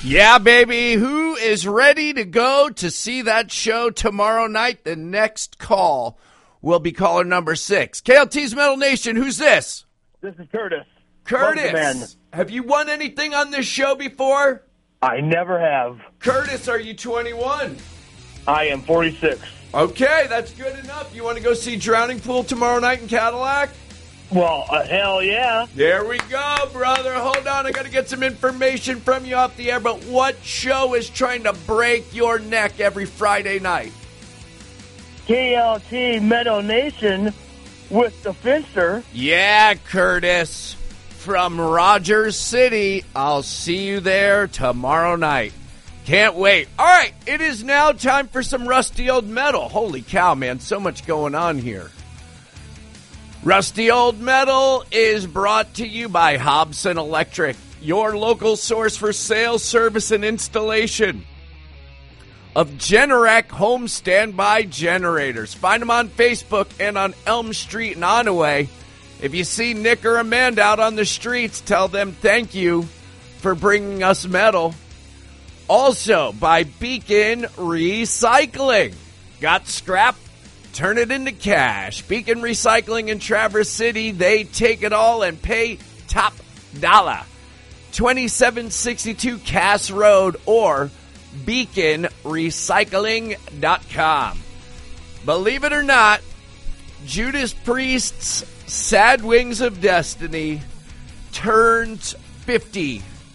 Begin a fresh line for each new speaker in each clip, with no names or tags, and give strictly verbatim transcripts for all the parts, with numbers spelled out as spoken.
Yeah, baby. Who is ready to go to see that show tomorrow night? The next call will be caller number six. K L T's Metal Nation, who's this?
This is Curtis.
Curtis, have you won anything on this show before?
I never have.
Curtis, are you twenty-one?
I am forty-six.
Okay, that's good enough. You want to go see Drowning Pool tomorrow night in Cadillac?
Well, uh, hell yeah.
There we go, brother. Hold on, I got to get some information from you off the air, but what show is trying to break your neck every Friday night?
K L T Metal Nation with the Finster.
Yeah, Curtis. From Rogers City. I'll see you there tomorrow night. Can't wait. All right, it is now time for some Rusty Old Metal. Holy cow, man, so much going on here. Rusty Old Metal is brought to you by Hobson Electric, your local source for sales, service, and installation of Generac home standby generators. Find them on Facebook and on Elm Street in Onaway. If you see Nick or Amanda out on the streets, tell them thank you for bringing us metal. Also, by Beacon Recycling. Got scrap? Turn it into cash. Beacon Recycling in Traverse City, they take it all and pay top dollar. twenty-seven sixty-two Cass Road or beacon recycling dot com. Believe it or not, Judas Priest's Sad Wings of Destiny turns fifty.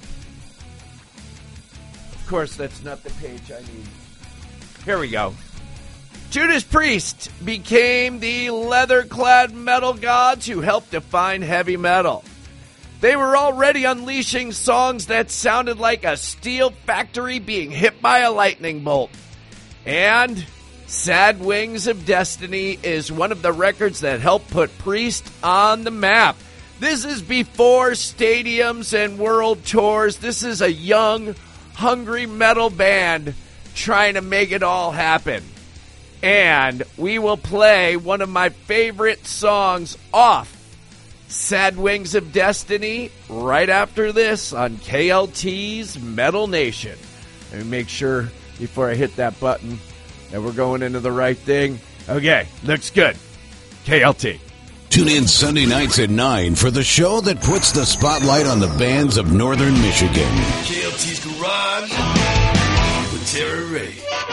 Of course, that's not the page I need. Here we go. Judas Priest became the leather-clad metal gods who helped define heavy metal. They were already unleashing songs that sounded like a steel factory being hit by a lightning bolt. And Sad Wings of Destiny is one of the records that helped put Priest on the map. This is before stadiums and world tours. This is a young, hungry metal band trying to make it all happen. And we will play one of my favorite songs off Sad Wings of Destiny right after this on K L T's Metal Nation. Let me make sure before I hit that button that we're going into the right thing. Okay, looks good. K L T.
Tune in Sunday nights at nine for the show that puts the spotlight on the bands of Northern Michigan.
K L T's Garage with Terry Ray.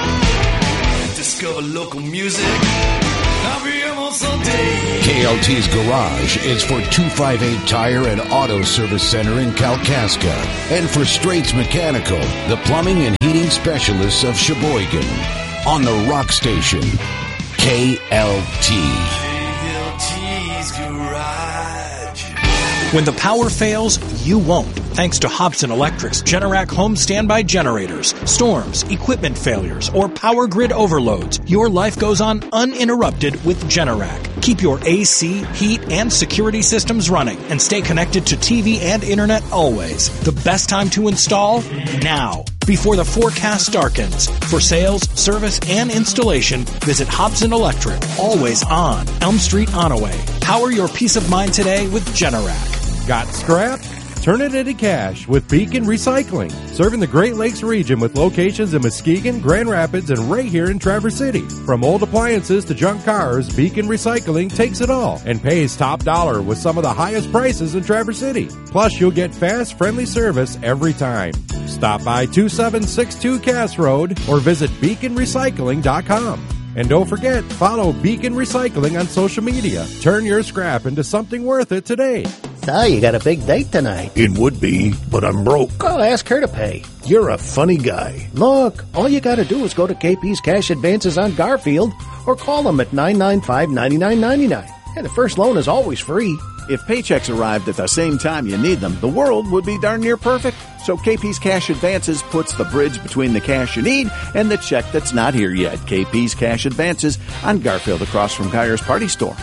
Discover local music every Sunday.
K L T's Garage is for two fifty-eight Tire and Auto Service Center in Kalkaska and for Straits Mechanical, the plumbing and heating specialists of Sheboygan. On the Rock Station, K L T.
K L T's Garage.
When the power fails, you won't. Thanks to Hobson Electric's Generac home standby generators, storms, equipment failures, or power grid overloads, your life goes on uninterrupted with Generac. Keep your A C, heat, and security systems running and stay connected to T V and internet always. The best time to install? Now, before the forecast darkens. For sales, service, and installation, visit Hobson Electric, always on Elm Street, Onaway. Power your peace of mind today with Generac.
Got scrap? Turn it into cash with Beacon Recycling, serving the Great Lakes region with locations in Muskegon, Grand Rapids, and right here in Traverse City. From old appliances to junk cars, Beacon Recycling takes it all and pays top dollar with some of the highest prices in Traverse City. Plus, you'll get fast, friendly service every time. Stop by two seven six two Cass Road or visit beacon recycling dot com. And don't forget, follow Beacon Recycling on social media. Turn your scrap into something worth it today.
So, you got a big date tonight.
It would be, but I'm broke.
Oh, ask her to pay.
You're a funny guy.
Look, all you got to do is go to K P's Cash Advances on Garfield or call them at nine nine five, nine nine nine nine. And the first loan is always free.
If paychecks arrived at the same time you need them, the world would be darn near perfect. So K P's Cash Advances puts the bridge between the cash you need and the check that's not here yet. K P's Cash Advances on Garfield across from Geyer's Party Store.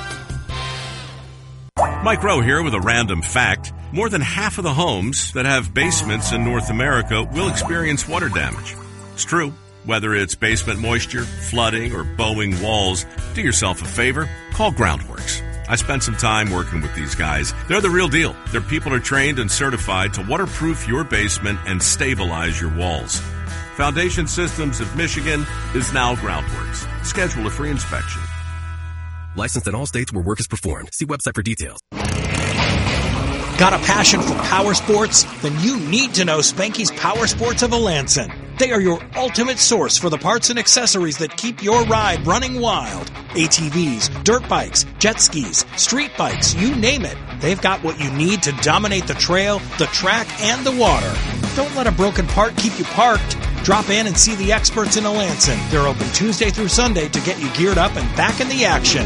Mike Rowe here with a random fact. More than half of the homes that have basements in North America will experience water damage. It's true. Whether it's basement moisture, flooding, or bowing walls, do yourself a favor. Call Groundworks. I spent some time working with these guys. They're the real deal. Their people are trained and certified to waterproof your basement and stabilize your walls. Foundation Systems of Michigan is now Groundworks. Schedule a free inspection.
Licensed in all states where work is performed. See website for details.
Got a passion for power sports? Then you need to know Spanky's Power Sports of Alanson. They are your ultimate source for the parts and accessories that keep your ride running wild. A T Vs, dirt bikes, jet skis, street bikes, you name it. They've got what you need to dominate the trail, the track, and the water. Don't let a broken part keep you parked. Drop in and see the experts in Alanson. They're open Tuesday through Sunday to get you geared up and back in the action.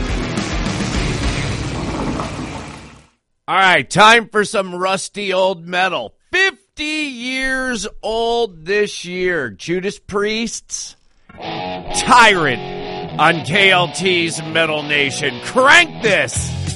All right, time for some rusty old metal. fifty years old this year. Judas Priest's Tyrant on K L T's Metal Nation. Crank this!